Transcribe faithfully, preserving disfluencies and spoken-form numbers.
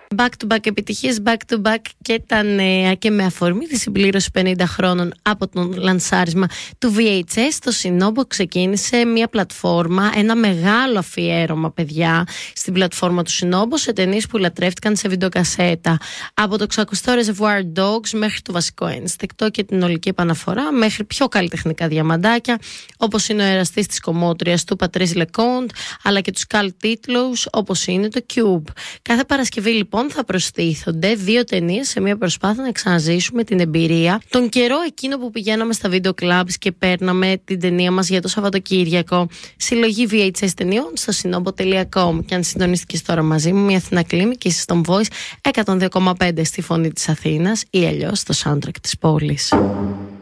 Back to back επιτυχίες, back to back και τα νέα. Και με αφορμή τη συμπλήρωση πενήντα χρόνων από το λανσάρισμα του βι έιτς ες, το Σινόμπο ξεκίνησε μια πλατφόρμα, ένα μεγάλο αφιέρωμα, παιδιά, στην πλατφόρμα του Σινόμπο σε ταινίες που λατρεύτηκαν σε βιντεοκασέτα. Από το ξακουστό Reservoir Dogs μέχρι το βασικό ένστικτο και την ολική επαναφορά, μέχρι πιο καλλιτεχνικά διαμαντάκια, όπως είναι ο εραστής της κομμότριας του Πατρίς Λεκόντ, αλλά και τους καλ τίτλους όπως είναι το Cube. Κάθε Παρασκευή λοιπόν θα προστίθονται δύο ταινίες σε μια προσπάθεια να ξαναζήσουμε την εμπειρία τον καιρό εκείνο που πηγαίναμε στα βίντεο clubs και παίρναμε την ταινία μας για το Σαββατοκύριακο. Συλλογή βι έιτς ες ταινιών στο sinobo τελεία com. Και αν συντονίστηκες τώρα μαζί μου, μια Αθηνά Κλίμη και είσαι στον Voice εκατόν δύο κόμμα πέντε στη φωνή της Αθήνας ή αλλιώς στο soundtrack της πόλης.